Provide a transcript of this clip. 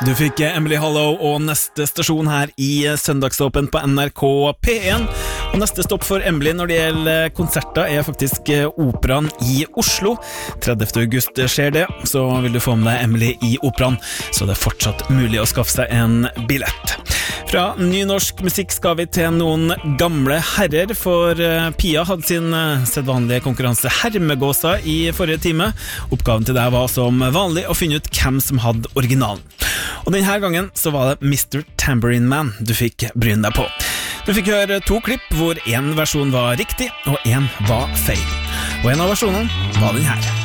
Du fikk Emily Hollow og neste stasjon her i Søndagsåpen på NRK P1. Og neste stopp for Emily når det gjelder konserter er faktisk Operaen i Oslo. 30. august skjer det, så vil du få med deg Emily i Operaen, så det er fortsatt mulig å skaffe seg en billett. Fra ny norsk musikk skal vi til noen gamle herrer, for Pia hadde sin sedvanlige konkurranse Hermegåsa i forrige time. Oppgaven til deg var som vanlig å finne ut hvem som hadde originalen. Og denne gangen så var det Mr. Tambourine Man du fikk bryne deg på. Du fikk høre 2 klipp hvor en versjon var riktig og en var feil. Og en av versjonene var den her.